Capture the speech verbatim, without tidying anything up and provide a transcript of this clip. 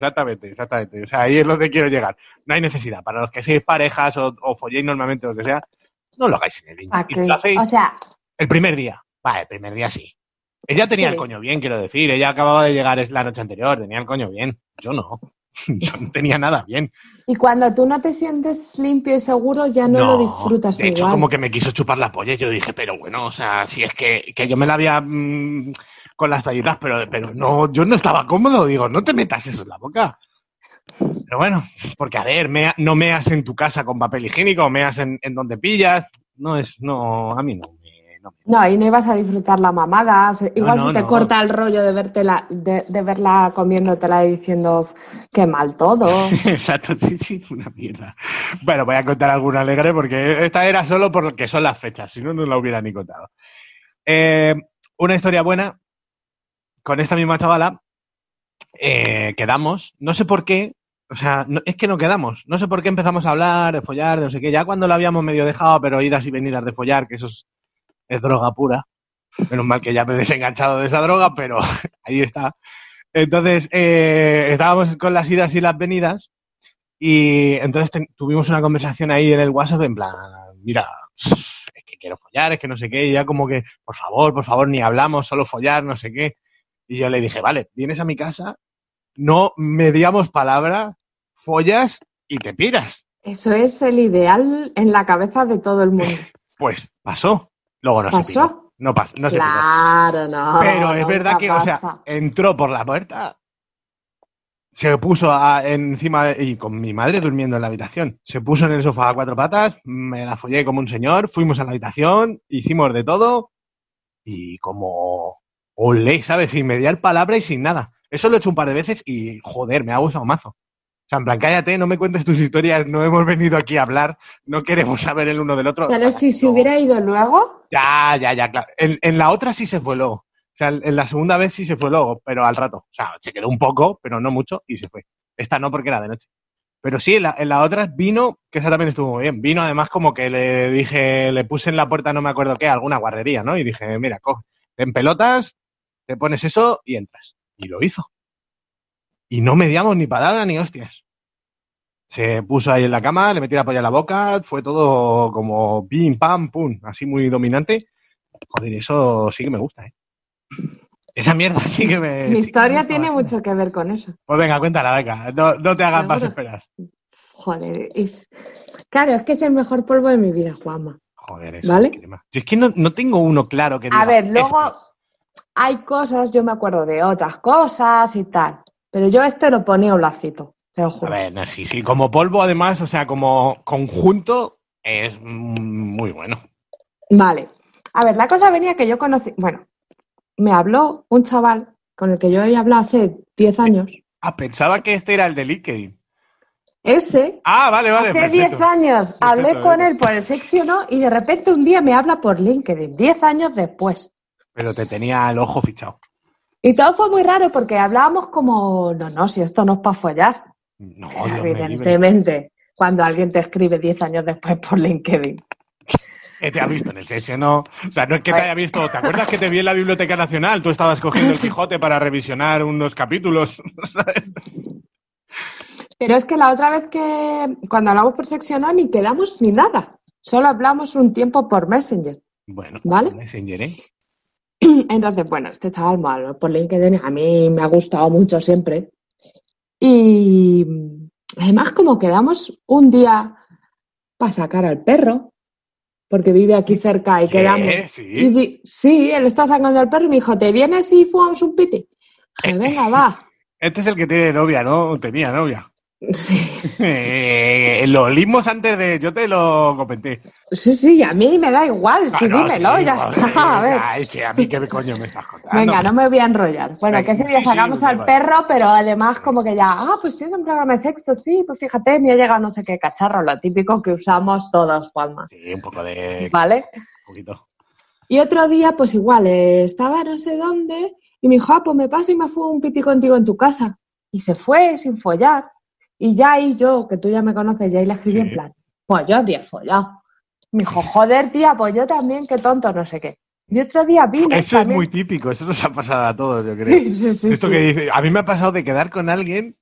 Exactamente, exactamente. O sea, ahí es donde quiero llegar. No hay necesidad. Para los que seáis parejas o, o folléis normalmente o lo que sea, no lo hagáis en el Inter. Y lo hacéis o sea, el primer día. Vale, el primer día sí. Ella tenía sí. el coño bien, quiero decir. Ella acababa de llegar la noche anterior, tenía el coño bien. Yo no. Yo no tenía nada bien. Y cuando tú no te sientes limpio y seguro, ya no, no lo disfrutas de igual. hecho, como que me quiso chupar la polla y yo dije, pero bueno, o sea, si es que, que yo me la había mmm, con las tallitas, pero, pero no, yo no estaba cómodo. Digo, no te metas eso en la boca. Pero bueno, porque a ver, mea, no meas en tu casa con papel higiénico, meas en, en donde pillas. No es, no, a mí no. No, no, y no ibas a disfrutar la mamada. Igual no, no, se te no. corta el rollo de verte la, de, de verla comiéndotela y diciendo qué mal todo. Exacto, sí, sí, una mierda. Bueno, voy a contar alguna alegre porque esta era solo porque son las fechas, si no, no la hubiera ni contado. Eh, una historia buena, con esta misma chavala, eh, quedamos, no sé por qué, o sea, no, es que no quedamos, no sé por qué empezamos a hablar de follar, de no sé qué, ya cuando lo habíamos medio dejado, pero idas y venidas de follar, que eso es es droga pura. Menos mal que ya me he desenganchado de esa droga, pero ahí está. Entonces, eh, estábamos con las idas y las venidas y entonces ten, tuvimos una conversación ahí en el WhatsApp en plan, mira, es que quiero follar, es que no sé qué, y ya como que, por favor, por favor, ni hablamos, solo follar, no sé qué. Y yo le dije, vale, vienes a mi casa, no mediamos palabra, follas y te piras. Eso es el ideal en la cabeza de todo el mundo. Pues pasó. Luego no ¿Pasó? se piró. No, pas, no se piró. Claro, no. Pero es verdad que, pasa. o sea, entró por la puerta, se puso a, encima, de, y con mi madre durmiendo en la habitación, se puso en el sofá a cuatro patas, me la follé como un señor, fuimos a la habitación, hicimos de todo, y como olé, ¿sabes? Sin mediar palabra y sin nada. Eso lo he hecho un par de veces y, joder, me ha gustado mazo. O sea, en plan, cállate, no me cuentes tus historias, no hemos venido aquí a hablar, no queremos saber el uno del otro. Pero si se hubiera ido luego... Ya, ya, ya, claro. En, en la otra sí se fue luego. O sea, en la segunda vez sí se fue luego, pero al rato. O sea, se quedó un poco, pero no mucho, y se fue. Esta no, porque era de noche. Pero sí, en la, en la otra vino, que esa también estuvo muy bien. Vino además como que le dije, le puse en la puerta, no me acuerdo qué, alguna guarrería, ¿no? Y dije, mira, coge, te empelotas, te pones eso y entras. Y lo hizo. Y no mediamos ni palabra ni hostias. Se puso ahí en la cama, le metí la polla en la boca, fue todo como pim, pam, pum, así muy dominante. Joder, eso sí que me gusta, ¿eh? Esa mierda sí que me... Mi sí historia que tiene bastante. mucho que ver con eso. Pues venga, cuéntala, venga, no, no te hagas ¿Seguro? más esperar. Joder, es... Claro, es que es el mejor polvo de mi vida, Juanma. Joder, eso ¿Vale? Yo es que no, no tengo uno claro que diga... A ver, luego este. hay cosas, yo me acuerdo de otras cosas y tal, pero yo este lo ponía un lacito. Te lo A juro. ver, no, sí, sí, como polvo además, o sea, como conjunto, es muy bueno. Vale. A ver, la cosa venía que yo conocí... Bueno, me habló un chaval con el que yo había hablado hace diez años. Ah, pensaba que este era el de LinkedIn. Ese, Ah, vale, vale, hace perfecto. diez años Perfecto, hablé perfecto. con él por el sexo, ¿no? Y de repente un día me habla por LinkedIn, diez años después. Pero te tenía el ojo fichado. Y todo fue muy raro porque hablábamos como, no, no, si esto no es para follar. No, Pero Dios me libre. evidentemente, cuando alguien te escribe diez años después por LinkedIn. Que te ha visto en el sexo, ¿no? O sea, no es que te haya visto... ¿Te acuerdas que te vi en la Biblioteca Nacional? Tú estabas cogiendo el Quijote para revisionar unos capítulos, ¿sabes? Pero es que la otra vez que, cuando hablamos por sexo, no, ni quedamos ni nada. Solo hablamos un tiempo por Messenger. Bueno, ¿Vale? Messenger, ¿eh? Entonces, bueno, este chaval malo por LinkedIn a mí me ha gustado mucho siempre. Y además como quedamos un día para sacar al perro, porque vive aquí cerca y ¿Qué? quedamos. ¿Sí? Y di, sí, él está sacando al perro y me dijo, ¿te vienes y fumamos un piti? Dije, venga, va. Este es el que tiene novia, ¿no? Tenía novia. Sí, Eh, lo olimos antes de... Yo te lo comenté. sí, sí, a mí me da igual, sí, Claro, dímelo, sí, ya joder, está, a ver. Ay, che, a mí qué coño me estás contando. Venga, no me voy a enrollar. Bueno, Venga, que ese día sí, sí, sacamos me al vale. perro, pero además como que ya, ah, pues tienes un programa de sexo, sí, pues fíjate, me ha llegado no sé qué cacharro, lo típico que usamos todos, Juanma. Sí, un poco de... ¿Vale? Un poquito. Y otro día, pues igual, eh, estaba no sé dónde y me dijo, ah, pues me paso y me fui un piti contigo en tu casa. Y se fue sin follar. Y ya ahí yo, que tú ya me conoces, ya ahí le escribí Sí. en plan, pues yo habría follado. Me dijo, joder, tía, pues yo también, qué tonto, no sé qué. Y otro día vino Eso también. es muy típico, eso nos ha pasado a todos, yo creo. Sí, sí, sí, Esto sí. que dice, a mí me ha pasado de quedar con alguien